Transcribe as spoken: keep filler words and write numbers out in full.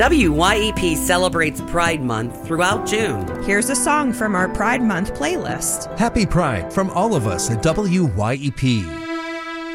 W Y E P celebrates Pride Month throughout June. Here's a song from our Pride Month playlist. Happy Pride from all of us at W Y E P.